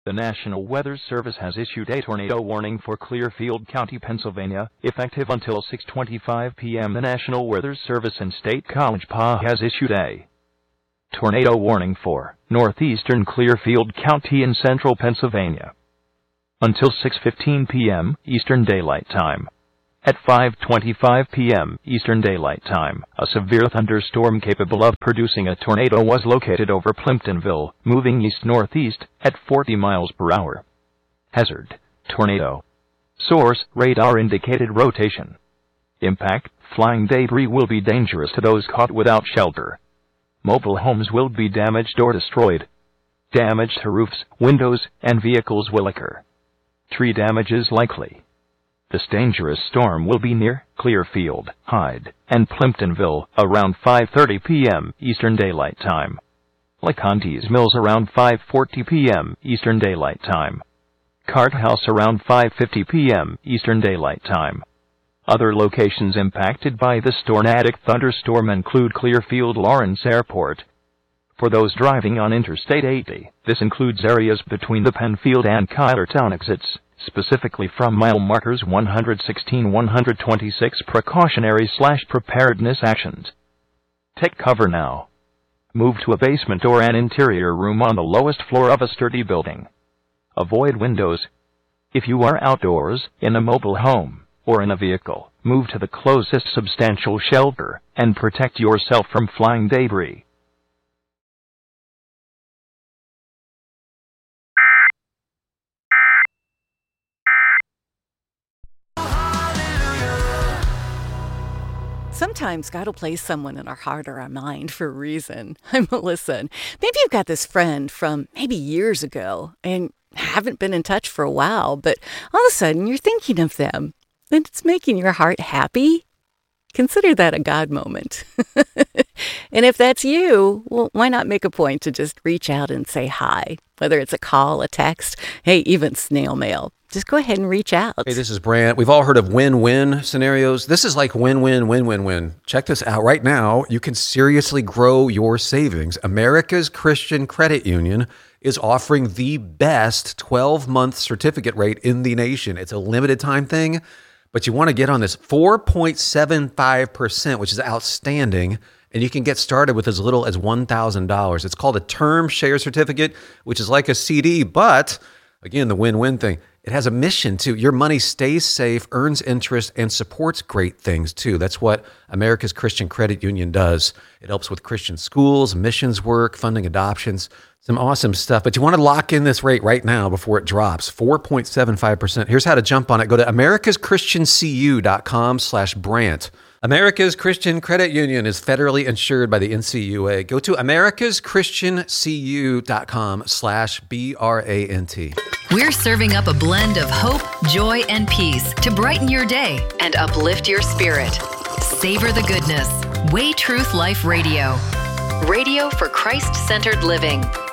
The National Weather Service has issued a tornado warning for Clearfield County, Pennsylvania, effective until 6:25 p.m. The National Weather Service in State College Park has issued a tornado warning for northeastern Clearfield County in central Pennsylvania until 6:15 p.m. Eastern Daylight Time. At 5:25 p.m. Eastern Daylight Time, a severe thunderstorm capable of producing a tornado was located over Plimptonville, moving east-northeast at 40 miles per hour. Hazard: tornado. Source: radar-indicated rotation. Impact: flying debris will be dangerous to those caught without shelter. Mobile homes will be damaged or destroyed. Damage to roofs, windows, and vehicles will occur. Tree damage is likely. This dangerous storm will be near Clearfield, Hyde, and Plimptonville around 5:30 p.m. Eastern Daylight Time. LeConte's Mills around 5:40 p.m. Eastern Daylight Time. Cart House around 5:50 p.m. Eastern Daylight Time. Other locations impacted by this tornadic thunderstorm include Clearfield Lawrence Airport. For those driving on Interstate 80, this includes areas between the Penfield and Kylertown exits, specifically from mile markers 116-126. Precautionary/preparedness actions. Take cover now. Move to a basement or an interior room on the lowest floor of a sturdy building. Avoid windows. If you are outdoors, in a mobile home, or in a vehicle, move to the closest substantial shelter and protect yourself from flying debris. Sometimes God will place someone in our heart or our mind for a reason. I'm Melissa. And maybe you've got this friend from maybe years ago and haven't been in touch for a while, but all of a sudden you're thinking of them and it's making your heart happy. Consider that a God moment. And if that's you, well, why not make a point to just reach out and say hi? Whether it's a call, a text, hey, even snail mail. Just go ahead and reach out. Hey, this is Brant. We've all heard of win-win scenarios. This is like win-win, win-win-win. Check this out. Right now, you can seriously grow your savings. America's Christian Credit Union is offering the best 12-month certificate rate in the nation. It's a limited time thing, but you want to get on this 4.75%, which is outstanding. And you can get started with as little as $1,000. It's called a term share certificate, which is like a CD, but again, the win-win thing. It has a mission too. Your money stays safe, earns interest, and supports great things too. That's what America's Christian Credit Union does. It helps with Christian schools, missions work, funding adoptions, some awesome stuff. But you want to lock in this rate right now before it drops, 4.75%. Here's how to jump on it. Go to americaschristiancu.com/Brant. America's Christian Credit Union is federally insured by the NCUA. Go to americaschristiancu.com/BRANT. We're serving up a blend of hope, joy, and peace to brighten your day and uplift your spirit. Savor the goodness. Way Truth Life Radio. Radio for Christ-centered living.